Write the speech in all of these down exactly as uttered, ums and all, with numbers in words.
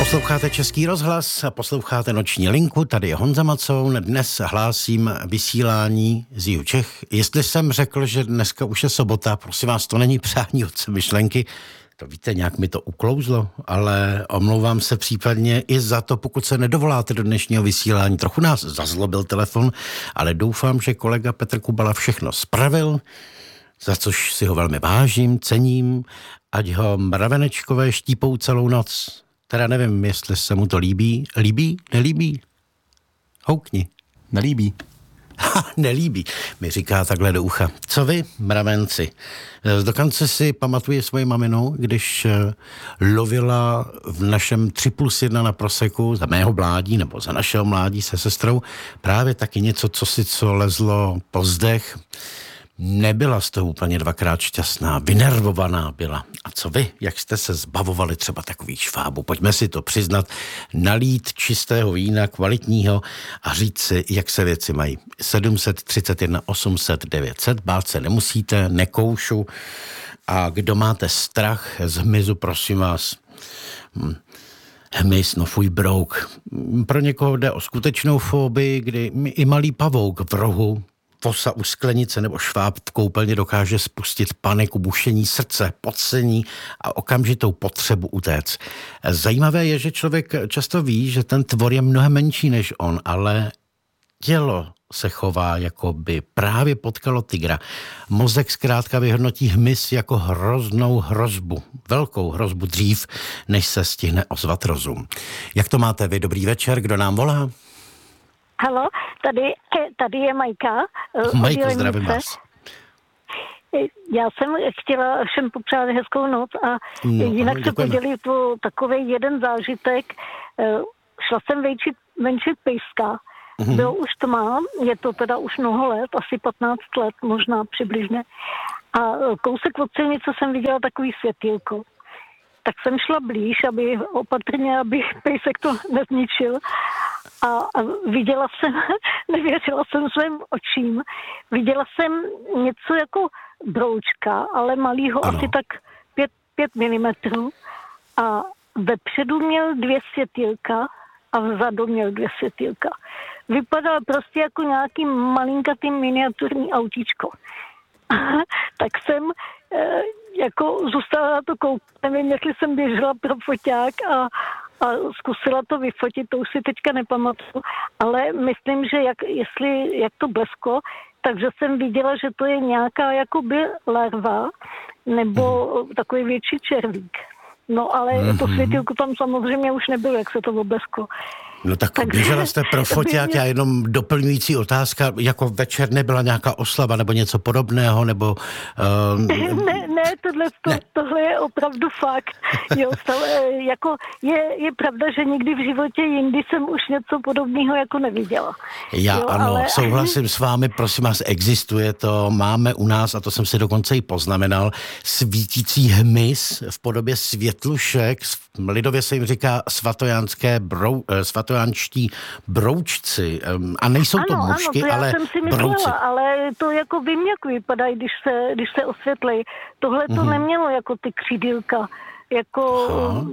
Posloucháte Český rozhlas a posloucháte Noční linku, tady je Honza Macoun, dnes hlásím vysílání z Jihu Čech. Jestli jsem řekl, že dneska už je sobota, prosím vás, to není přání otce myšlenky, to víte, nějak mi to uklouzlo, ale omlouvám se případně i za to, pokud se nedovoláte do dnešního vysílání. Trochu nás zazlobil telefon, ale doufám, že kolega Petr Kubala všechno spravil, za což si ho velmi vážím, cením, ať ho mravenečkové štípou celou noc. Teda nevím, jestli se mu to líbí. Líbí? Nelíbí? Houkni. Nelíbí. Ha, nelíbí, mi říká takhle do ucha. Co vy, mravenci? Dokonce si pamatuji svoji maminu, když lovila v našem tři plus jedna na Proseku za mého mládí, nebo za našeho mládí se sestrou, právě taky něco, co si co lezlo po zdech. Nebyla z toho úplně dvakrát šťastná, vynervovaná byla. A co vy, jak jste se zbavovali třeba takových švábů? Pojďme si to přiznat, nalít čistého vína, kvalitního a říct si, jak se věci mají. sedm set třicet jedna osm set devět set, bát se nemusíte, nekoušu. A kdo máte strach z hmyzu, prosím vás, hm. Hmyz, no fuj brouk. Pro někoho jde o skutečnou fobii, kdy i malý pavouk v rohu, vosa u sklenice nebo šváb v koupelně dokáže spustit paniku, bušení srdce, pocení a okamžitou potřebu utéct. Zajímavé je, že člověk často ví, že ten tvor je mnohem menší než on, ale tělo se chová, jako by právě potkalo tygra. Mozek zkrátka vyhodnotí hmyz jako hroznou hrozbu, velkou hrozbu dřív, než se stihne ozvat rozum. Jak to máte vy? Dobrý večer, kdo nám volá? Halo, tady, tady je Majka. Majko, zdravím vás. Já jsem chtěla všem popřát hezkou noc a no, jinak se podělit o takový jeden zážitek. Šla jsem venčit, venčit pejska. Mm-hmm. Bylo už tma, je to teda už mnoho let, asi patnáct let, možná přibližně. A kousek od silnice jsem viděla takový světýlko. Tak jsem šla blíž, aby opatrně, aby pejsek to nezničil. A, a viděla jsem, nevěřila jsem svým očím, viděla jsem něco jako broučka, ale malýho, ano. Asi tak pět milimetrů. A vepředu měl dvě světýlka a vzadu měl dvě světýlka. Vypadal prostě jako nějaký malinkatý miniaturní autíčko. Tak jsem e, jako zůstala na to koukat, nevím, jestli jsem běžela pro foťák a, a zkusila to vyfotit, to už si teďka nepamatuju, ale myslím, že jak, jestli, jak to blesklo, takže jsem viděla, že to je nějaká jakoby larva nebo takový větší červík. No ale mm-hmm. to světýlko tam samozřejmě už nebylo, jak se to oblesklo. No tak Takže, běžela jste pro foťák, já jenom doplňující otázka, jako večer nebyla nějaká oslava nebo něco podobného, nebo... Uh... Ne, ne, tohle, to, ne, tohle je opravdu fakt. Jo, stále, jako je, je pravda, že nikdy v životě jindy jsem už něco podobného jako neviděla. Já jo, ano, ale... souhlasím s vámi, prosím vás, existuje to, máme u nás, a to jsem si dokonce i poznamenal, svítící hmyz v podobě světlušek, lidově se jim říká svatojánské brou, svatojánští broučci. A nejsou ano, to mušky, ano, to ale já jsem si myslela, brouci. ale to jako vím, jak vypadají, když se, když se osvětlí. Tohle to mm-hmm. nemělo jako ty křídílka. Jako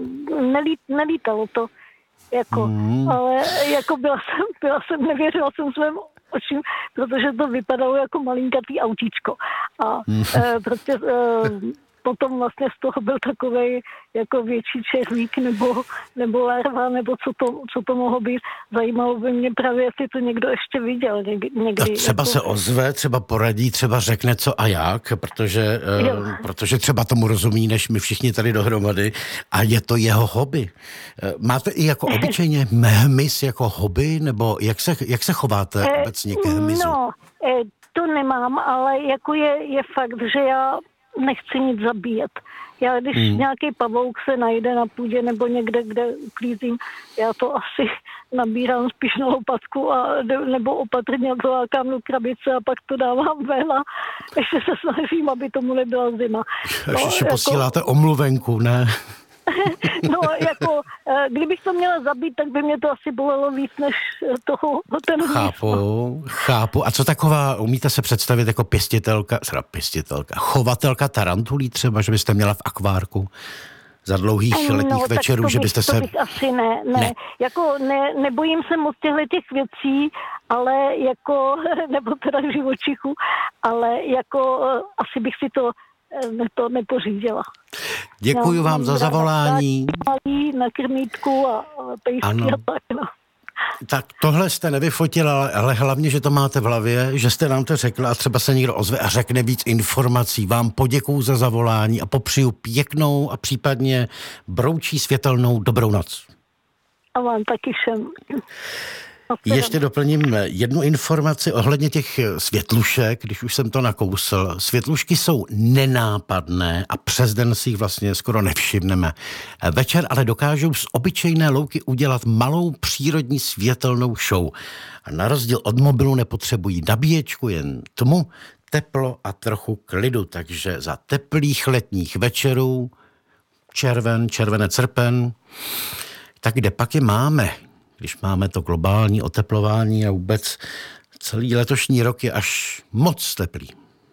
nelít, nelítalo to. Jako, mm. ale jako byla jsem, byla jsem, nevěřila jsem svým očím, protože to vypadalo jako malinkatý autíčko. A mm. e, prostě e, potom vlastně z toho byl takovej jako větší červík nebo, nebo larva, nebo co to, co to mohlo být. Zajímalo by mě právě, jestli to někdo ještě viděl někdy. A třeba jako... se ozve, třeba poradí, třeba řekne co a jak, protože, uh, protože třeba tomu rozumí, než my všichni tady dohromady a je to jeho hobby. Uh, máte i jako obyčejně hmyz jako hobby, nebo jak se, jak se chováte eh, obecně k hmyzu? No, eh, to nemám, ale jako je, je fakt, že já nechci nic zabíjet. Já, když hmm. nějaký pavouk se najde na půdě nebo někde, kde uklízím, já to asi nabírám spíš na lopatku a, nebo opatrně to lákám do krabice a pak to dávám ven a ještě se snažím, aby tomu nebyla zima. No, ještě jako... posíláte omluvenku, ne? No, jako, kdybych to měla zabít, tak by mě to asi bolelo víc než toho, ten Chápu, chápu. A co taková, umíte se představit jako pěstitelka, teda pěstitelka, chovatelka tarantulí třeba, že byste měla v akvárku? za dlouhých no, letních večerů, bych, že byste se... To bych asi ne, ne. ne. Jako ne, nebojím se moc těchto těch věcí, ale jako, nebo teda živočichů, ale jako asi bych si to, to nepořídila. Děkuji no, vám za zavolání. Na krmítku a pejsky a tak, no. Tak tohle jste nevyfotila, ale hlavně, že to máte v hlavě, že jste nám to řekla a třeba se někdo ozve a řekne víc informací. Vám poděkuju za zavolání a popřiju pěknou a případně broučí světelnou dobrou noc. A vám taky všem. Ještě doplním jednu informaci ohledně těch světlušek, když už jsem to nakousl. Světlušky jsou nenápadné a přes den si jich vlastně skoro nevšimneme. Večer ale dokážou z obyčejné louky udělat malou přírodní světelnou show. A na rozdíl od mobilu nepotřebují nabíječku, jen tmu, teplo a trochu klidu. Takže za teplých letních večerů, červen, červenec, srpen, tak kde pak je máme? Když máme to globální oteplování a vůbec celý letošní rok je až moc teplý.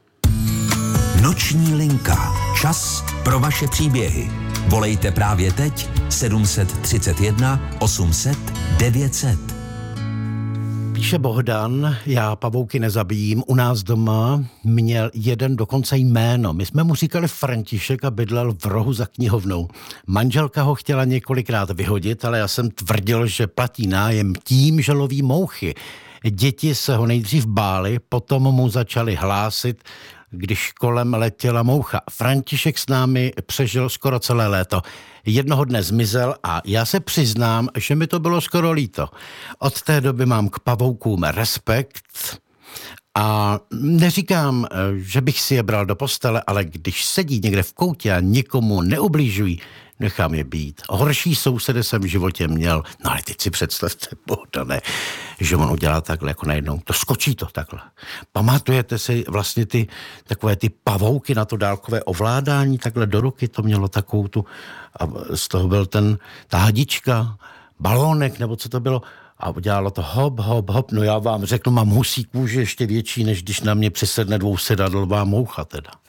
Noční linka. Čas pro vaše příběhy. Volejte právě teď sedm tři jedna osm set devět set. Píše Bohdan, já pavouky nezabijím, u nás doma měl jeden dokonce jméno. My jsme mu říkali František a bydlel v rohu za knihovnou. Manželka ho chtěla několikrát vyhodit, ale já jsem tvrdil, že platí nájem tím, že loví mouchy. Děti se ho nejdřív bály, potom mu začali hlásit, když kolem letěla moucha. František s námi přežil skoro celé léto. Jednoho dne zmizel a já se přiznám, že mi to bylo skoro líto. Od té doby mám k pavoukům respekt a neříkám, že bych si je bral do postele, ale když sedí někde v koutě a nikomu neubližují, nechám je být. Horší sousedy jsem v životě měl. No ale teď si představte, Bohdane, že on udělá takhle jako najednou. To skočí to takhle. Pamatujete si vlastně ty takové ty pavouky na to dálkové ovládání takhle do ruky? To mělo takovou tu... A z toho byl ten, ta hadička, balónek, nebo co to bylo? A udělalo to hop, hop, hop. No já vám řeknu, mám husí kůži ještě větší, než když na mě přisedne dvousedadlová moucha teda.